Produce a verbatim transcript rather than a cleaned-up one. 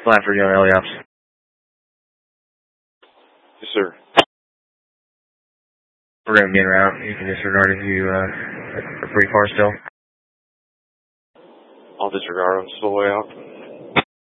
Blanford, you on L E Ops. Yes, sir. We're going to be en route. You can disregard if you uh, are pretty far still. I'll disregard. I'm still way out.